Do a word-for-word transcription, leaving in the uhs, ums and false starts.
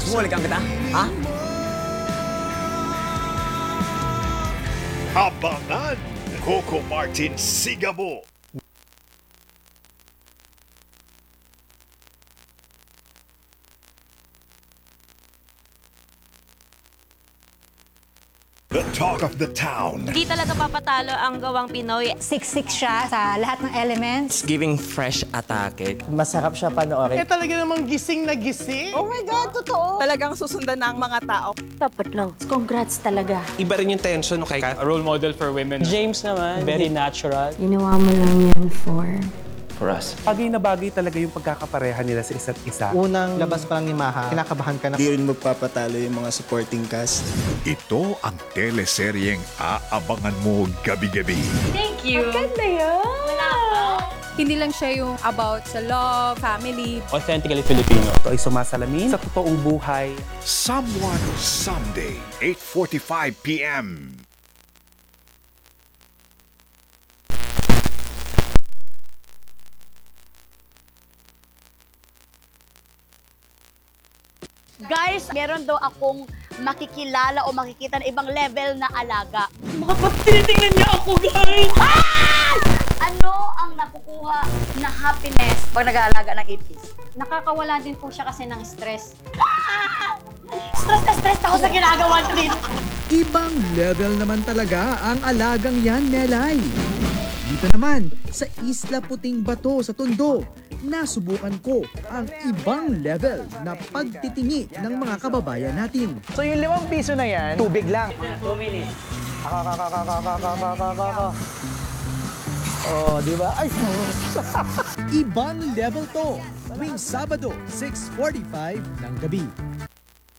Humulikan kita, ha? Abangan Coco Martin Sigabo. The talk of the town. Hindi talaga papatalo ang gawang Pinoy. Siksik siya sa lahat ng elements. Giving fresh atake. Masarap siya panoorin. Eh talaga namang gising na gising. Oh my God, totoo! Talagang susundan na ang mga tao. Dapat lang. Congrats talaga. Iba rin yung tension kay A role model for women. James naman, very natural. Ginawa mo lang yan for... for us. Bagay na bagay talaga yung pagkakapareha nila sa isa't isa. Unang labas pa lang ni Maha, kinakabahan ka na. Di rin magpapatalo yung mga supporting cast. Ito ang teleseryeng aabangan mo gabi-gabi. Thank you. Ganda yun! Hindi lang siya yung about sa love, family. Authentically Filipino. Ito ay sumasalamin sa totoong buhay. Someone Someday, eight forty-five p m Guys, meron daw akong makikilala o makikita na ibang level na alaga. Tinitingnan niya ako, guys! Ano ang nakukuha na happiness pag nag-aalaga ng ipis? Nakakawala din po siya kasi ng stress. Stress na stress ako sa ginagawa niya dito. Ibang level naman talaga ang alagang yan, Nelay. Dito naman, sa Isla Puting Bato sa Tondo, nasubukan ko ang ibang level na pagtitingi ng mga kababayan natin. So yung limang piso na yan, tubig lang. two minutes. Oh, di ba? Ay, Ibang level to, tuwing Sabado, six forty-five ng gabi.